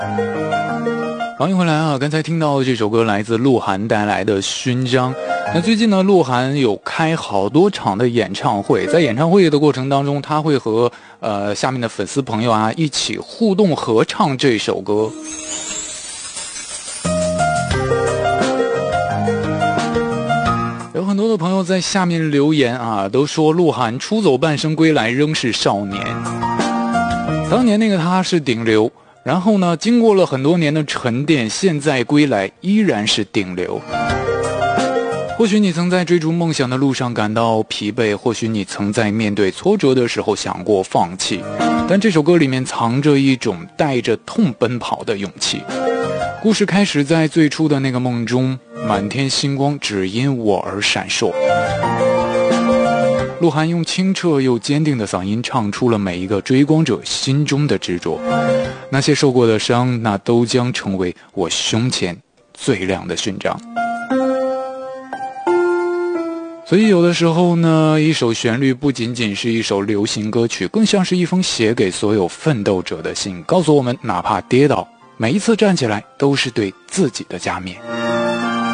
欢迎回来啊！刚才听到这首歌来自鹿晗带来的《勋章》。那最近呢，鹿晗有开好多场的演唱会，在演唱会的过程当中，他会和下面的粉丝朋友啊一起互动合唱这首歌。有很多的朋友在下面留言啊，都说鹿晗出走半生归来仍是少年。当年那个他是顶流，然后呢，经过了很多年的沉淀，现在归来依然是顶流。或许你曾在追逐梦想的路上感到疲惫，或许你曾在面对挫折的时候想过放弃，但这首歌里面藏着一种带着痛奔跑的勇气。故事开始在最初的那个梦中，满天星光只因我而闪烁。鹿晗用清澈又坚定的嗓音唱出了每一个追光者心中的执着，那些受过的伤，那都将成为我胸前最亮的勋章。所以有的时候呢，一首旋律不仅仅是一首流行歌曲，更像是一封写给所有奋斗者的信，告诉我们哪怕跌倒，每一次站起来都是对自己的加冕。